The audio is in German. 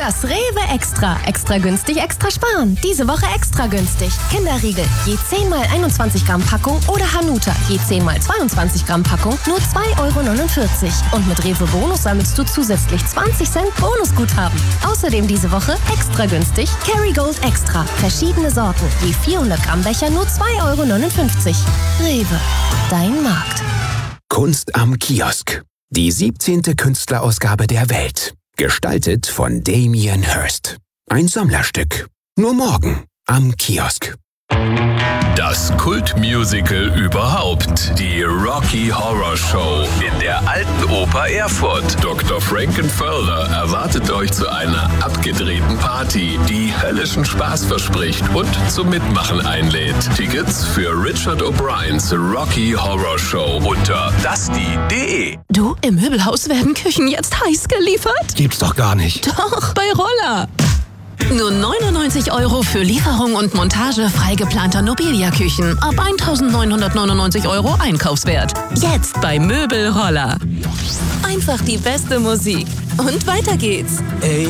Das Rewe Extra. Extra günstig, extra sparen. Diese Woche extra günstig. Kinderriegel, je 10 mal 21 Gramm Packung oder Hanuta, je 10 mal 22 Gramm Packung, nur 2,49 €. Und mit Rewe Bonus sammelst du zusätzlich 20 Cent Bonusguthaben. Außerdem diese Woche extra günstig Kerrygold Extra. Verschiedene Sorten, je 400 Gramm Becher, nur 2,59 €. Rewe, dein Markt. Kunst am Kiosk. Die 17. Künstlerausgabe der Welt. Gestaltet von Damien Hirst. Ein Sammlerstück. Nur morgen am Kiosk. Das Kultmusical überhaupt. Die Rocky Horror Show in der Alten Oper Erfurt. Dr. Frankenfurter erwartet euch zu einer abgedrehten Party, die höllischen Spaß verspricht und zum Mitmachen einlädt. Tickets für Richard O'Briens Rocky Horror Show unter dusty.de. Du, im Möbelhaus werden Küchen jetzt heiß geliefert? Gibt's doch gar nicht. Doch, bei Roller. Nur 99 € für Lieferung und Montage frei geplanter Nobilia-Küchen ab 1.999 € Einkaufswert. Jetzt bei Möbelroller. Einfach die beste Musik. Und weiter geht's. Ey,